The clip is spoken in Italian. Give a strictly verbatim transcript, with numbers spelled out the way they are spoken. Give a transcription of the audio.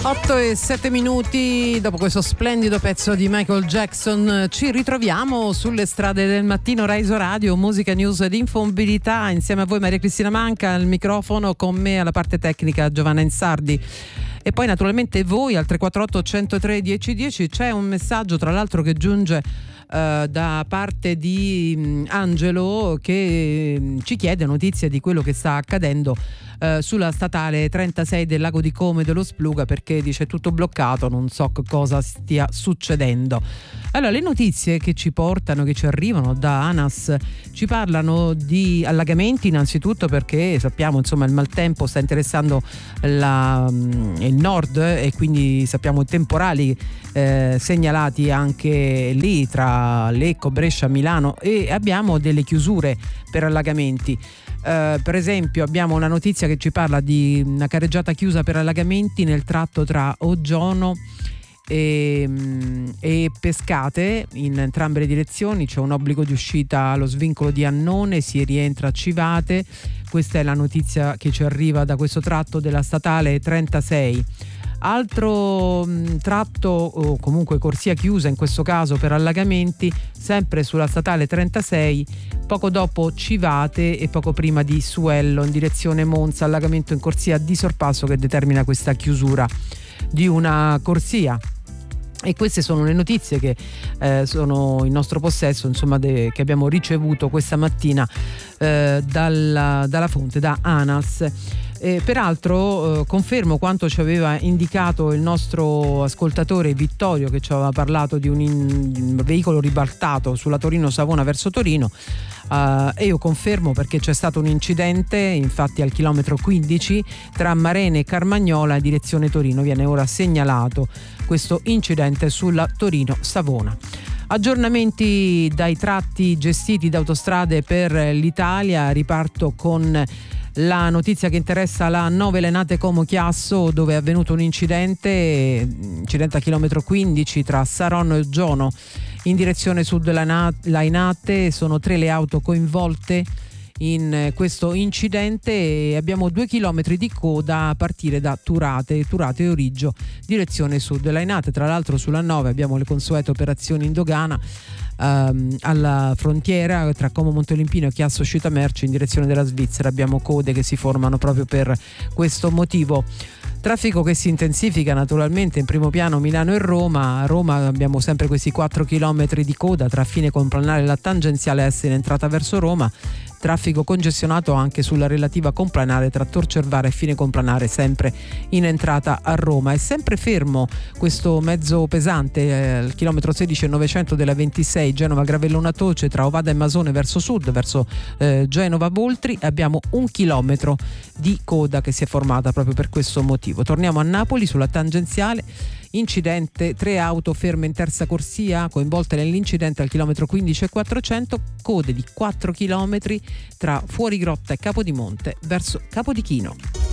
otto e sette minuti dopo questo splendido pezzo di Michael Jackson ci ritroviamo sulle strade del mattino. Raiso Radio, musica, news ed infomobilità. Insieme a voi Maria Cristina Manca al microfono, con me alla parte tecnica Giovanna Insardi. E poi naturalmente voi al tre quattro otto, uno zero tre, uno zero uno zero. C'è un messaggio tra l'altro che giunge Uh, da parte di um, Angelo, che um, ci chiede notizie di quello che sta accadendo uh, sulla statale trentasei del Lago di Como e dello Spluga, perché dice tutto bloccato, non so che cosa stia succedendo. Allora, le notizie che ci portano, che ci arrivano da ANAS, ci parlano di allagamenti innanzitutto, perché sappiamo insomma il maltempo sta interessando la, um, il nord, e quindi sappiamo i temporali eh, segnalati anche lì tra Lecco, Brescia, Milano, e abbiamo delle chiusure per allagamenti. Uh, per esempio abbiamo una notizia che ci parla di una carreggiata chiusa per allagamenti nel tratto tra Ogiono e, e Pescate, in entrambe le direzioni c'è un obbligo di uscita allo svincolo di Annone, si rientra a Civate. Questa è la notizia che ci arriva da questo tratto della statale trentasei. Altro mh, tratto, o comunque corsia chiusa in questo caso per allagamenti, sempre sulla statale trentasei, poco dopo Civate e poco prima di Suello in direzione Monza, allagamento in corsia di sorpasso che determina questa chiusura di una corsia. E queste sono le notizie che eh, sono in nostro possesso, insomma, de, che abbiamo ricevuto questa mattina eh, dalla, dalla fonte, da ANAS. Eh, peraltro eh, confermo quanto ci aveva indicato il nostro ascoltatore Vittorio, che ci aveva parlato di un, in, un veicolo ribaltato sulla Torino-Savona verso Torino. Uh, e io confermo, perché c'è stato un incidente infatti al chilometro quindici tra Marene e Carmagnola in direzione Torino. Viene ora segnalato questo incidente sulla Torino-Savona. Aggiornamenti dai tratti gestiti da Autostrade per l'Italia. Riparto con la notizia che interessa la nove Lenate Como Chiasso, dove è avvenuto un incidente, incidente a chilometro quindici tra Saronno e Ogiono in direzione sud Lainate. Sono tre le auto coinvolte in questo incidente e abbiamo due chilometri di coda a partire da Turate, Turate e Origgio, direzione sud Lainate. Tra l'altro sulla nove abbiamo le consuete operazioni in dogana ehm, alla frontiera tra Como Montolimpino e Chiasso Scita Merci in direzione della Svizzera. Abbiamo code che si formano proprio per questo motivo. Traffico che si intensifica naturalmente in primo piano Milano e Roma. A Roma abbiamo sempre questi quattro chilometri di coda tra fine complanare e la tangenziale est in entrata verso Roma. Traffico congestionato anche sulla relativa complanare tra Tor Cervara e fine complanare, sempre in entrata a Roma. È sempre fermo questo mezzo pesante eh, al chilometro sedici e novecento della ventisei Genova Gravellona Toce tra Ovada e Masone verso sud, verso eh, Genova Boltri. Abbiamo un chilometro di coda che si è formata proprio per questo motivo. Torniamo a Napoli sulla tangenziale. Incidente, tre auto ferme in terza corsia coinvolte nell'incidente al chilometro quindici e quattrocento, code di quattro chilometri tra Fuorigrotta e Capodimonte verso Capodichino.